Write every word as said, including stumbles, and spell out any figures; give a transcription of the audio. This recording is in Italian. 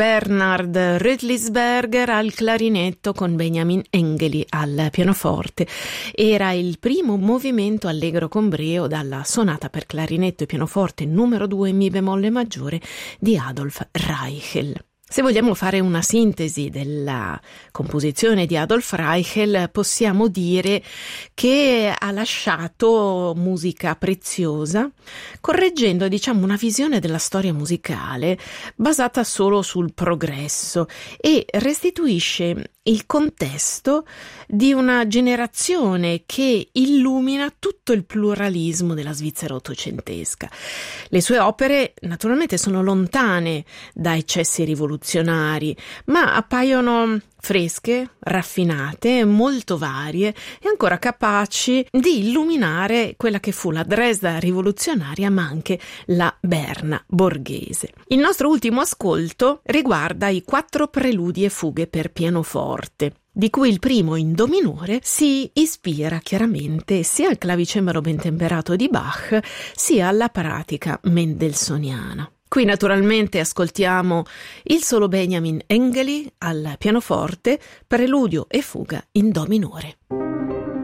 Bernhard Rötlisberger al clarinetto con Benjamin Engeli al pianoforte. Era il primo movimento allegro con brio dalla sonata per clarinetto e pianoforte numero due in mi bemolle maggiore di Adolf Reichel. Se vogliamo fare una sintesi della composizione di Adolf Reichel, possiamo dire che ha lasciato musica preziosa, correggendo, diciamo, una visione della storia musicale basata solo sul progresso e restituisce il contesto di una generazione che illumina tutto il pluralismo della Svizzera ottocentesca. Le sue opere naturalmente sono lontane da eccessi rivoluzionari, ma appaiono fresche, raffinate, molto varie e ancora capaci di illuminare quella che fu la Dresda rivoluzionaria, ma anche la Berna borghese. Il nostro ultimo ascolto riguarda i quattro preludi e fughe per pianoforte, di cui il primo in do minore si ispira chiaramente sia al clavicembalo ben temperato di Bach sia alla pratica mendelssohniana. Qui naturalmente ascoltiamo il solo Benjamin Engeli al pianoforte, preludio e fuga in do minore.